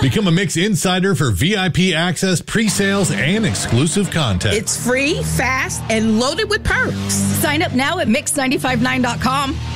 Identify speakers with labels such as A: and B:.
A: Become a Mix Insider for VIP access, pre-sales, and exclusive content.
B: It's free, fast, and loaded with perks.
C: Sign up now at Mix959.com.